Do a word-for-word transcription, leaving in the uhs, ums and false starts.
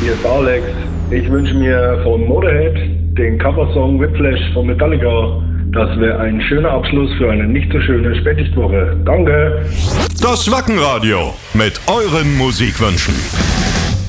hier ist Alex. Ich wünsche mir von Motorhead den Coversong Whiplash von Metallica. Das wäre ein schöner Abschluss für eine nicht so schöne Spätschichtwoche. Danke. Das Wackenradio mit euren Musikwünschen.